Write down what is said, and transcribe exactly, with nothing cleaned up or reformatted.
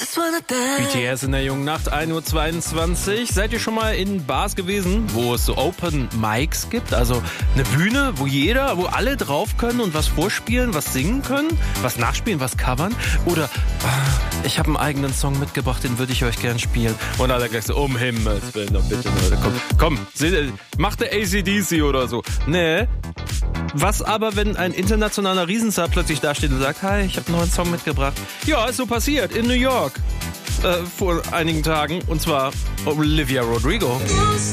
B T S in der jungen Nacht, ein Uhr zweiundzwanzig. Seid ihr schon mal in Bars gewesen, wo es so Open Mics gibt? Also eine Bühne, wo jeder, wo alle drauf können und was vorspielen, was singen können, was nachspielen, was covern? Oder ah, ich habe einen eigenen Song mitgebracht, den würde ich euch gern spielen. Und dann hat er gleich so, um Himmels Willen, doch bitte, Leute, komm, komm, macht der A C D C oder so. Nee. Was aber, wenn ein internationaler Riesenstar plötzlich dasteht und sagt, hi, ich habe einen neuen Song mitgebracht? Ja, ist so passiert in New York äh, vor einigen Tagen, und zwar Olivia Rodrigo.